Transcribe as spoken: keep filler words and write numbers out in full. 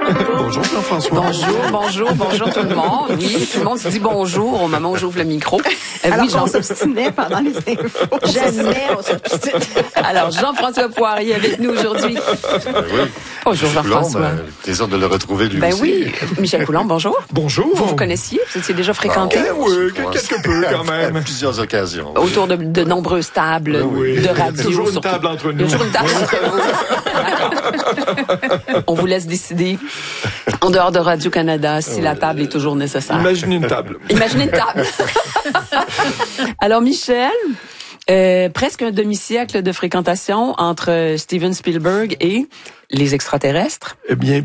Bonjour Jean-François. Bonjour, bonjour, bonjour tout le monde. Oui, tout le monde se dit bonjour au moment où j'ouvre le micro. Euh, Alors oui, qu'on Jean... s'obstinait pendant les infos. Jamais on s'obstine. Alors, Jean-François Poirier avec nous aujourd'hui. Ben oui. Bonjour Jean-François. Ben, plaisir de le retrouver lui Ben aussi. oui, Michel Coulomb, bonjour. Bonjour. Vous vous connaissiez? Vous étiez déjà fréquenté? Eh oui, quelque peu quand même. À plusieurs occasions. Autour de, de nombreuses tables Oui. de radio. Toujours une surtout. table entre Il y a nous. toujours une table entre vous. On vous laisse décider, en dehors de Radio-Canada, si la table est toujours nécessaire. Imaginez une table. Imaginez une table. Alors, Michel, euh, presque un demi-siècle de fréquentation entre Steven Spielberg et les extraterrestres. Eh bien,